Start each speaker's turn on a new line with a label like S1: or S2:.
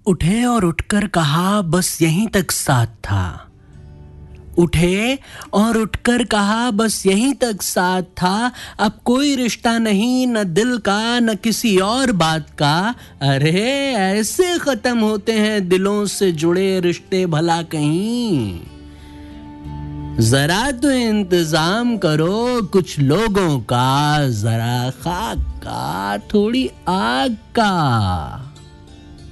S1: उठे और उठकर कहा बस यहीं तक साथ था। उठे और उठकर कहा बस यहीं तक साथ था। अब कोई रिश्ता नहीं, न दिल का न किसी और बात का। अरे ऐसे खत्म होते हैं दिलों से जुड़े रिश्ते भला कहीं। जरा तो इंतजाम करो कुछ लोगों का, जरा खाक का थोड़ी आग का।